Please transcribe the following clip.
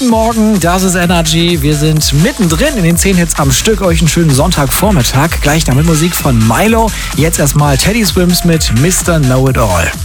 Guten Morgen, das ist Energy. Wir sind mittendrin in den 10 Hits am Stück. Euch einen schönen Sonntagvormittag. Gleich damit Musik von Milo. Jetzt erstmal Teddy Swims mit Mr. Know It All.